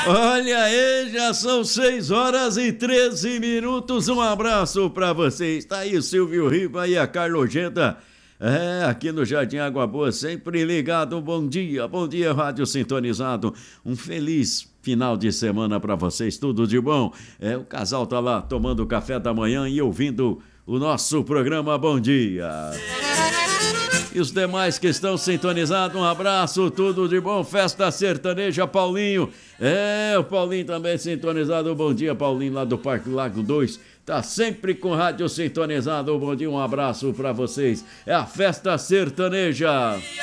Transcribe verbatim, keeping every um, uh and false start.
Olha aí, já são seis horas e treze minutos. Um abraço pra vocês. Tá aí o Silvio Riva e a Carlogenta. É, aqui no Jardim Água Boa, sempre ligado. Bom dia, bom dia, rádio sintonizado. Um feliz final de semana pra vocês, tudo de bom. É, o casal tá lá tomando café da manhã e ouvindo o nosso programa Bom Dia. E os demais que estão sintonizados, um abraço, tudo de bom. Festa Sertaneja, Paulinho. É, o Paulinho também sintonizado. Bom dia, Paulinho, lá do Parque Lago dois. Tá sempre com rádio sintonizado. Bom dia, um abraço pra vocês. É a Festa Sertaneja.